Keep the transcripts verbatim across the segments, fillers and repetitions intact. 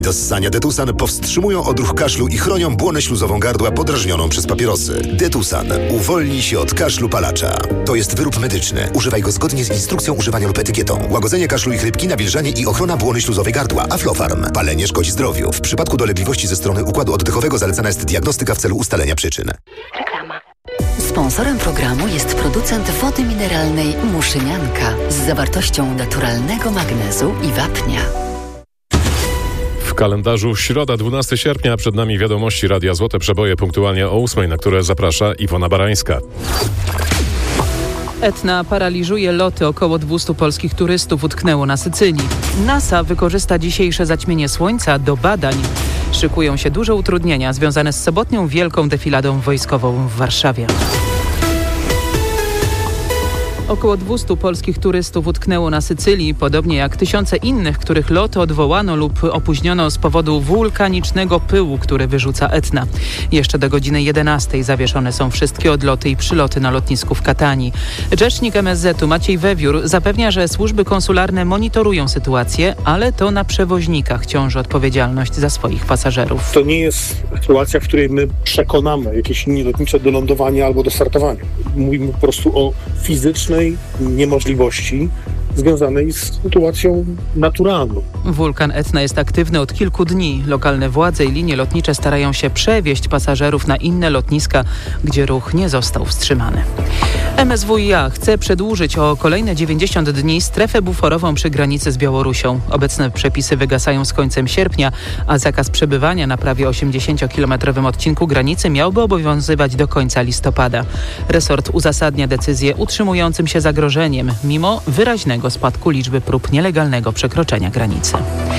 Do ssania Detusan powstrzymują odruch kaszlu i chronią błonę śluzową gardła podrażnioną przez papierosy. Detusan. Uwolnij się od kaszlu palacza. To jest wyrób medyczny. Używaj go zgodnie z instrukcją używania lub etykietą. Łagodzenie kaszlu i chrypki, nawilżanie i ochrona błony śluzowej gardła. Aflofarm. Palenie szkodzi zdrowiu. W przypadku dolegliwości ze strony układu oddechowego zalecana jest diagnostyka w celu ustalenia przyczyn. Reklama. Sponsorem programu jest producent wody mineralnej Muszynianka z zawartością naturalnego magnezu i wapnia. W kalendarzu środa, dwunastego sierpnia, przed nami wiadomości Radia Złote Przeboje punktualnie o ósmej, na które zaprasza Iwona Barańska. Etna paraliżuje loty. Około dwieście polskich turystów utknęło na Sycylii. NASA wykorzysta dzisiejsze zaćmienie słońca do badań. Szykują się duże utrudnienia związane z sobotnią wielką defiladą wojskową w Warszawie. Około dwieście polskich turystów utknęło na Sycylii, podobnie jak tysiące innych, których loty odwołano lub opóźniono z powodu wulkanicznego pyłu, który wyrzuca Etna. Jeszcze do godziny jedenastej zawieszone są wszystkie odloty i przyloty na lotnisku w Katanii. Rzecznik M S Z u Maciej Wewiór zapewnia, że służby konsularne monitorują sytuację, ale to na przewoźnikach ciąży odpowiedzialność za swoich pasażerów. To nie jest sytuacja, w której my przekonamy jakieś linie lotnicze do lądowania albo do startowania. Mówimy po prostu o fizycznej niemożliwości związanej z sytuacją naturalną. Wulkan Etna jest aktywny od kilku dni. Lokalne władze i linie lotnicze starają się przewieźć pasażerów na inne lotniska, gdzie ruch nie został wstrzymany. M S W i A chce przedłużyć o kolejne dziewięćdziesiąt dni strefę buforową przy granicy z Białorusią. Obecne przepisy wygasają z końcem sierpnia, a zakaz przebywania na prawie osiemdziesięciokilometrowym odcinku granicy miałby obowiązywać do końca listopada. Resort uzasadnia decyzję utrzymującym się zagrożeniem, mimo wyraźnego spadku liczby prób nielegalnego przekroczenia granicy.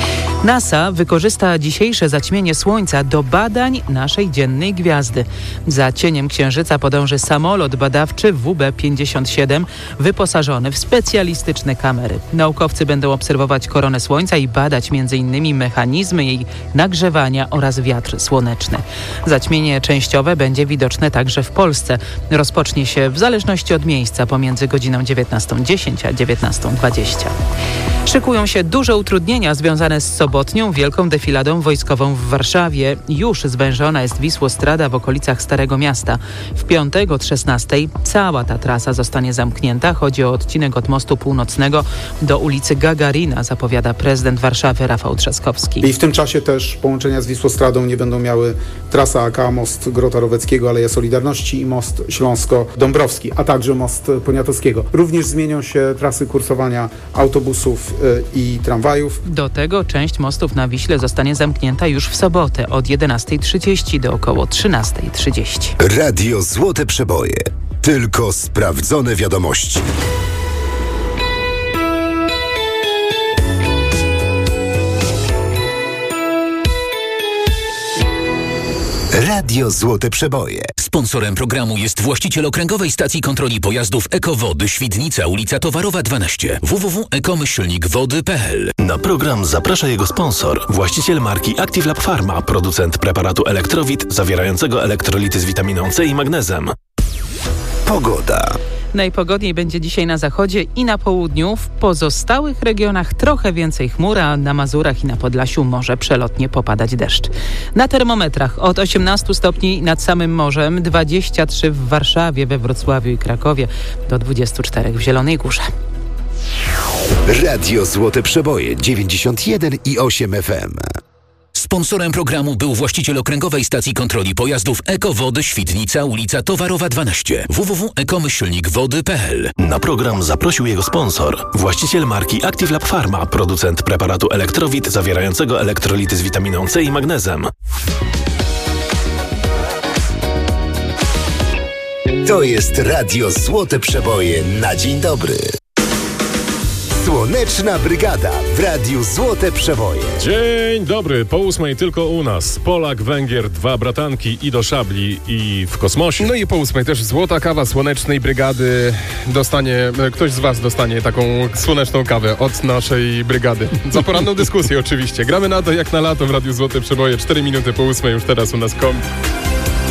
NASA wykorzysta dzisiejsze zaćmienie słońca do badań naszej dziennej gwiazdy. Za cieniem księżyca podąży samolot badawczy W B pięćdziesiąt siedem wyposażony w specjalistyczne kamery. Naukowcy będą obserwować koronę słońca i badać między innymi mechanizmy jej nagrzewania oraz wiatr słoneczny. Zaćmienie częściowe będzie widoczne także w Polsce. Rozpocznie się w zależności od miejsca pomiędzy godziną dziewiętnastą dziesięć a dziewiętnastą dwadzieścia. Szykują się duże utrudnienia związane z sobotnią wielką defiladą wojskową w Warszawie. Już zwężona jest Wisłostrada w okolicach Starego Miasta. W piątek od szesnastej cała ta trasa zostanie zamknięta. Chodzi o odcinek od Mostu Północnego do ulicy Gagarina, zapowiada prezydent Warszawy Rafał Trzaskowski. I w tym czasie też połączenia z Wisłostradą nie będą miały trasa A K, most Grota Roweckiego, Aleja Solidarności i most Śląsko-Dąbrowski, a także most Poniatowskiego. Również zmienią się trasy kursowania autobusów i tramwajów. Do tego część mostów na Wiśle zostanie zamknięta już w sobotę od jedenastej trzydzieści do około trzynastej trzydzieści. Radio Złote Przeboje. Tylko sprawdzone wiadomości. Radio Złote Przeboje. Sponsorem programu jest właściciel okręgowej stacji kontroli pojazdów Ekowody Świdnica, ulica Towarowa dwanaście. w w w kropka eko myślnik wody kropka p l. Na program zaprasza jego sponsor, właściciel marki Active Lab Pharma, producent preparatu Elektrowit zawierającego elektrolity z witaminą C i magnezem. Pogoda. Najpogodniej będzie dzisiaj na zachodzie i na południu. W pozostałych regionach trochę więcej chmur, a na Mazurach i na Podlasiu może przelotnie popadać deszcz. Na termometrach od osiemnastu stopni nad samym morzem, dwadzieścia trzy w Warszawie, we Wrocławiu i Krakowie, do dwudziestu czterech w Zielonej Górze. Radio Złote Przeboje dziewięćdziesiąt jeden i osiem F M. Sponsorem programu był właściciel okręgowej stacji kontroli pojazdów Ekowody Świdnica, ulica Towarowa dwanaście. w w w kropka eko myślnik wody kropka p l. Na program zaprosił jego sponsor, właściciel marki Active Lab Pharma, producent preparatu Elektrowit zawierającego elektrolity z witaminą C i magnezem. To jest Radio Złote Przeboje na dzień dobry. Słoneczna Brygada w Radiu Złote Przeboje. Dzień dobry, po ósmej tylko u nas. Polak, Węgier, dwa bratanki i do szabli i w kosmosie. No i po ósmej też złota kawa Słonecznej Brygady. Dostanie, ktoś z was dostanie taką słoneczną kawę od naszej brygady. Za poranną dyskusję oczywiście. Gramy na to jak na lato w Radiu Złote Przeboje. cztery minuty po ósmej już teraz u nas kom.